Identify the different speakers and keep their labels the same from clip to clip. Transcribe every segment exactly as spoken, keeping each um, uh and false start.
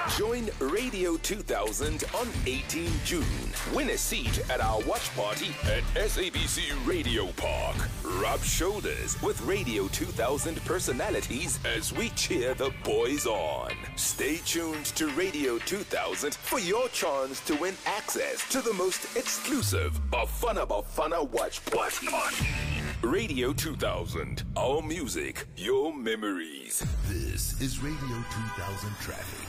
Speaker 1: Join Radio two thousand on eighteenth of June. Win a seat at our watch party at S A B C Radio Park. Rub shoulders with Radio two thousand personalities as we cheer the boys on. Stay tuned to Radio two thousand for your chance to win access to the most exclusive Bafana Bafana watch party. Radio two thousand, our music, your memories.
Speaker 2: This is Radio two thousand Traffic.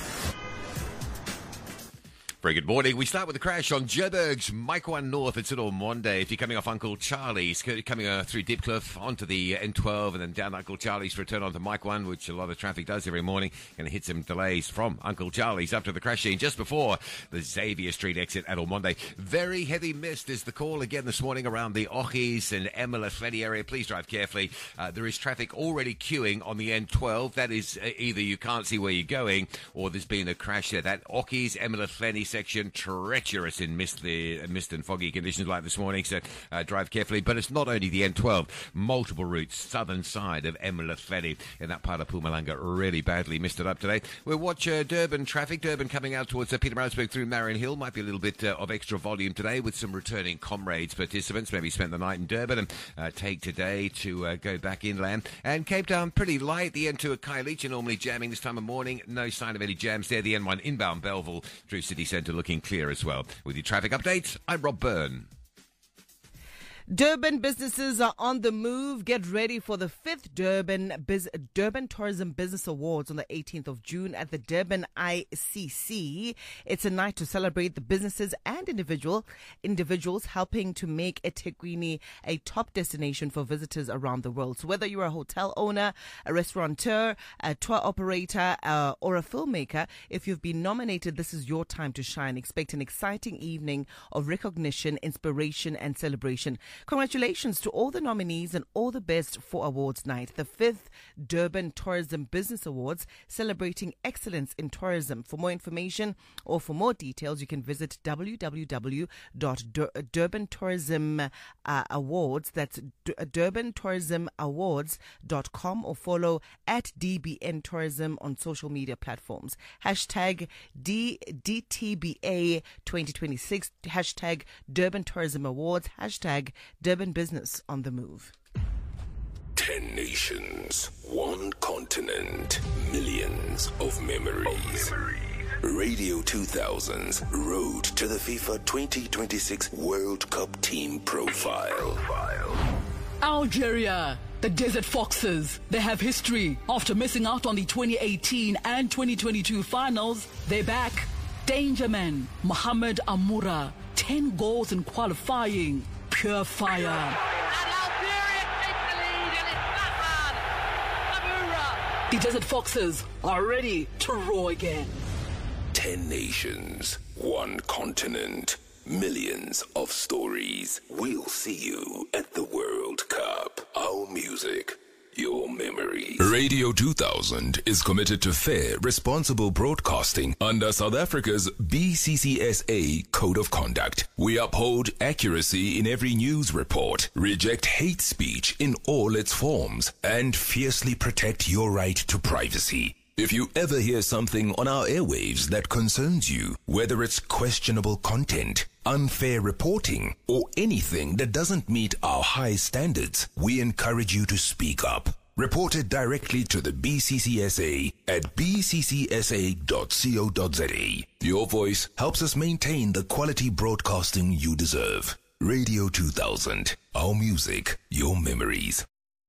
Speaker 3: Very good morning. We start with the crash on Joburg's Mike one North. It's at Monday. If you're coming off Uncle Charlie's, coming uh, through Dipcliff onto the N twelve and then down Uncle Charlie's to return onto Mike one, which a lot of traffic does every morning, going to hit some delays from Uncle Charlie's up to the crash scene just before the Xavier Street exit at Monday. Very heavy mist is the call again this morning around the Ochis and Emelafleni area. Please drive carefully. Uh, there is traffic already queuing on the N twelve. That is uh, either you can't see where you're going or there's been a crash there. That Ochis Emelafleni section treacherous in mist, the uh, mist and foggy conditions like this morning, so uh, drive carefully. But it's not only the N twelve, multiple routes southern side of Emelafleni in that part of Mpumalanga really badly misted up today. We'll watch uh, Durban traffic. Durban coming out towards uh, Pietermaritzburg through Marion Hill. Might be a little bit uh, of extra volume today with some returning Comrades participants. Maybe spent the night in Durban and uh, take today to uh, go back inland. And Cape Town pretty light. The N two at Khayelitsha normally jamming this time of morning. No sign of any jams there. The N one inbound Belleville through city centre looking clear as well. With your traffic updates, I'm Rob Byrne.
Speaker 4: Durban businesses are on the move. Get ready for the fifth Durban Biz- Durban Tourism Business Awards on the eighteenth of June at the Durban I C C. It's a night to celebrate the businesses and individual individuals helping to make eThekwini a top destination for visitors around the world. So whether you're a hotel owner, a restaurateur, a tour operator, uh, or a filmmaker, if you've been nominated, this is your time to shine. Expect an exciting evening of recognition, inspiration, and celebration. Congratulations to all the nominees and all the best for awards night. The fifth Durban Tourism Business Awards, celebrating excellence in tourism. For more information or for more details, you can visit w w w dot durban tourism awards, that's durban tourism awards dot com, or follow at D B N Tourism on social media platforms. Hashtag D- DTBA twenty twenty-six, hashtag Durban Tourism Awards, hashtag Durban Business on the Move.
Speaker 1: Ten nations, one continent, millions of memories. Radio two thousand's Road to the FIFA twenty twenty-six World Cup Team Profile.
Speaker 5: Algeria, the Desert Foxes. They have history. After missing out on the twenty eighteen and twenty twenty-two finals, they're back. Danger man, Mohamed Amoura. Ten goals in qualifying. Pure fire.
Speaker 6: And Algeria take the lead, and it's that man, Amoura.
Speaker 5: The Desert Foxes are ready to roar again.
Speaker 1: Ten nations, one continent, millions of stories. We'll see you at the World Cup. Our music, your memories.
Speaker 2: Radio two thousand is committed to fair, responsible broadcasting under South Africa's B C C S A Code of Conduct. We uphold accuracy in every news report, reject hate speech in all its forms, and fiercely protect your right to privacy. If you ever hear something on our airwaves that concerns you, whether it's questionable content, unfair reporting, or anything that doesn't meet our high standards, we encourage you to speak up. Report it directly to the B C C S A at b c c s a dot co dot z a. Your voice helps us maintain the quality broadcasting you deserve. Radio two thousand, our music, your memories.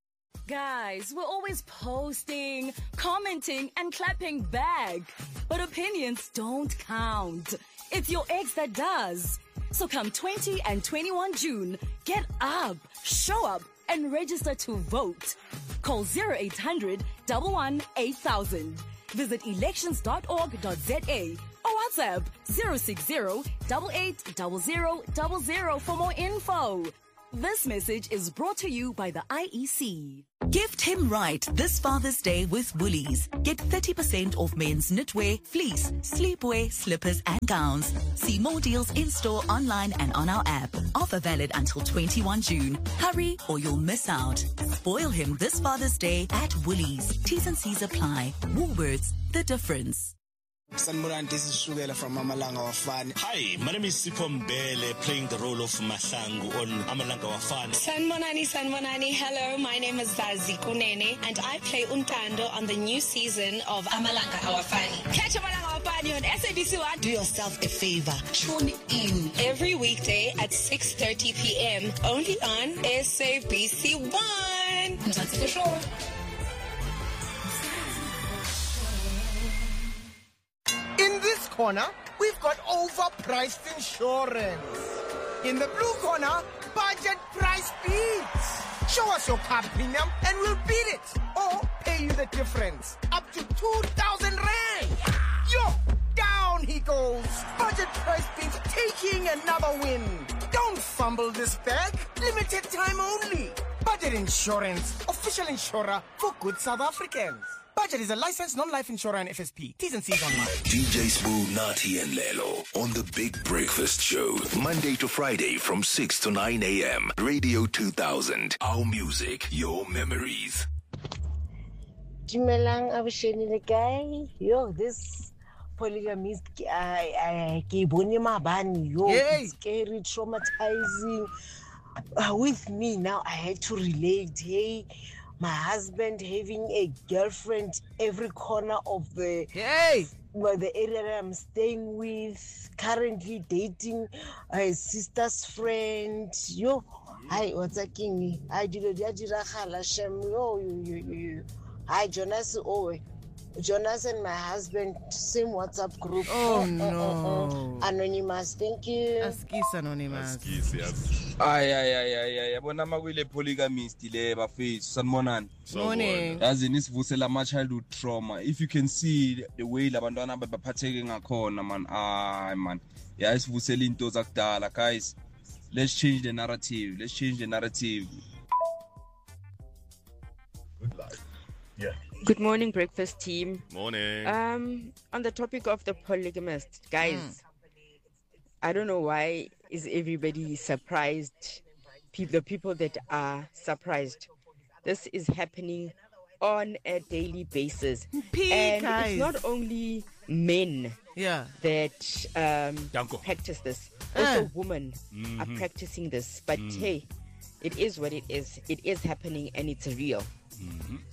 Speaker 7: Guys, we're always posting, commenting, and clapping back. But opinions don't count. It's your ex that does. So come twentieth and twenty-first of June, get up, show up, and register to vote. Call zero eight hundred, one one eight thousand. Visit elections dot org dot z a or WhatsApp zero six zero, eight eight zero zero zero zero for more info. This message is brought to you by the I E C.
Speaker 8: Gift him right this Father's Day with Woolies. Get thirty percent off men's knitwear, fleece, sleepwear, slippers and gowns. See more deals in-store, online and on our app. Offer valid until twenty-first of June. Hurry or you'll miss out. Spoil him this Father's Day at Woolies. T's and C's apply. Woolworths, the difference.
Speaker 9: Sanmuran, this is Shugela from Amalanga Wafani.
Speaker 10: Hi, my name is Sipho Mbele, playing the role of Mahlangu on Amalanga Wafani.
Speaker 11: Sanmonani, Sanmonani, hello, my name is Zazi Kunene, and I play Untando on the new season of Amalanga Wafani. Catch Amalanga Wafani on S A B C one.
Speaker 12: Do yourself a favor, tune in
Speaker 11: every weekday at six thirty p.m. only on S A B C one. That's the show.
Speaker 13: In this corner, we've got overpriced insurance. In the blue corner, budget price beats. Show us your car premium and we'll beat it. Or pay you the difference. Up to two thousand rand. Yo, down he goes. Budget price beats taking another win. Don't fumble this bag. Limited time only. Budget Insurance, official insurer for good South Africans. Budget is a licensed non-life insurer and F S P. T's and C's online.
Speaker 2: D J Sbu, Nathi and Lelo on the Big Breakfast Show. Monday to Friday from six to nine a.m. Radio two thousand. Our music, your memories.
Speaker 14: Dumelang abusheni le guy. Yo, this polygamist, I, I, ke bone mabani. Yo, it's scary, traumatizing. Uh, with me now, I had to relate. Hey, my husband having a girlfriend every corner of the
Speaker 4: hey,
Speaker 14: well, the area that I'm staying with, currently dating his sister's friend. Yo, hi, what's a king? I did a dira shem. Yo, you, you, you. Hi, Jonas. Oh, Jonas and my husband, same WhatsApp group.
Speaker 4: Oh,
Speaker 14: oh
Speaker 4: no.
Speaker 14: Oh, oh, oh. Anonymous, thank you.
Speaker 4: Askis Anonymous.
Speaker 15: Askis, yes. Ay, ay, ay, ay, ay. Yabona makwile polygamist le bafethu. Sanmonani.
Speaker 4: Morning.
Speaker 15: Yazi nisivusela ama childhood trauma. If you can see the way labantwana baphatheke ngakhona man. Ay man. Yeah, isivusela into zakudala guys. Let's change the narrative. Let's change the narrative.
Speaker 16: Good life. Yeah.
Speaker 17: Good morning, breakfast team.
Speaker 3: Morning.
Speaker 17: Um, on the topic of the polygamist, guys, mm. I don't know why is everybody surprised. Pe- the people that are surprised. This is happening on a daily basis,
Speaker 4: P-
Speaker 17: and
Speaker 4: guys.
Speaker 17: it's not only men
Speaker 4: yeah.
Speaker 17: that um, practice this. Also, uh. women mm-hmm. are practicing this. But mm. hey, it is what it is. It is happening, and it's real.
Speaker 3: Mm-hmm.